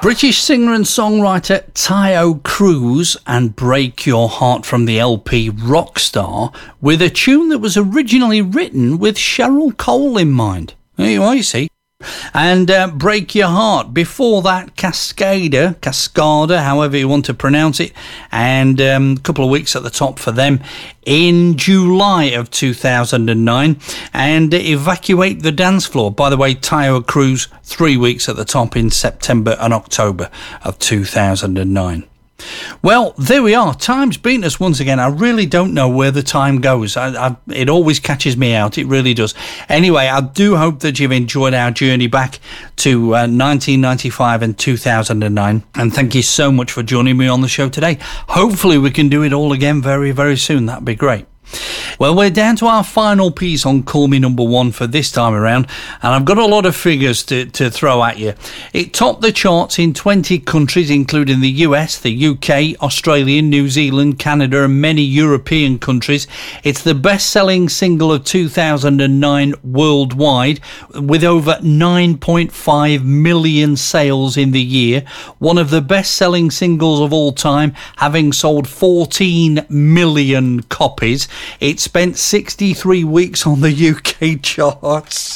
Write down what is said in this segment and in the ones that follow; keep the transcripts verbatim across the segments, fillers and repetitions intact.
British singer and songwriter Taio Cruz and Break Your Heart from the L P Rockstar with a tune that was originally written with Cheryl Cole in mind. There you are, you see. And uh, Break Your Heart. Before that, Cascada, Cascada, however you want to pronounce it, and um, a couple of weeks at the top for them in July of two thousand nine, and Evacuate the Dance Floor. By the way, Taio Cruz, three weeks at the top in September and October of two thousand nine. Well, there we are. Time's beaten us once again. I really don't know where the time goes. I, I, it always catches me out. It really does. Anyway, I do hope that you've enjoyed our journey back to uh, nineteen ninety-five and two thousand nine. And thank you so much for joining me on the show today. Hopefully we can do it all again very, very soon. That'd be great. Well, we're down to our final piece on Call Me Number One for this time around, and I've got a lot of figures to, to throw at you. It topped the charts in twenty countries, including the U S, the U K, Australia, New Zealand, Canada, and many European countries. It's the best-selling single of two thousand nine worldwide, with over nine point five million sales in the year. One of the best-selling singles of all time, having sold fourteen million copies. It spent sixty-three weeks on the U K charts.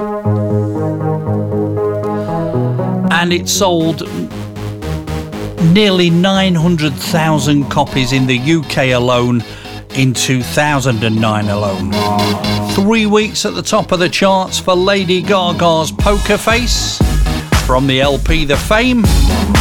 And it sold nearly nine hundred thousand copies in the U K alone in two thousand nine alone. Three weeks at the top of the charts for Lady Gaga's Poker Face from the L P The Fame.